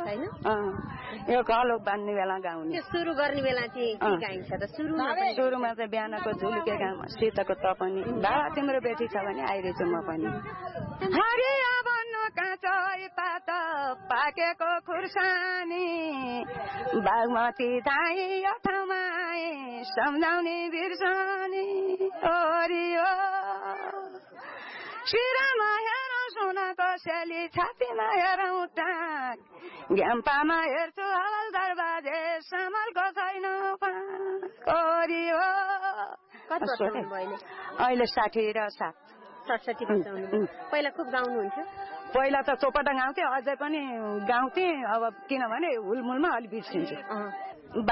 छैन यो कलो बान्ने बेला गाउने सुरु गर्ने बेला चाहिँ के गाइन्छ त सुरुमा चाहिँ बिहानको झुलुके गाउँ शीतको तपनी बाबा तिम्रो बेटी छ भने आइरहेछु म पनि हरिया भन्नु काँचो पात पाकेको खुर्सानी बागमती धाई यो ठाउँमा सम्झाउने बिर्सनी ओरियो शिरमा हेरौँ सुनको सेली छातीमा हेरौँ टाक घ्याम्पामा हेर्छु हवलदार बाजे सामलको छैन ओरियो अहिले 60 र 67 वर्ष हुनु पहिला खुब गाउनुहुन्थ्यो पहिला त चोपटा गाउँथे अझै पनि गाउँथे अब किनभने हुलमुलमा अलि बिर्सिन्छु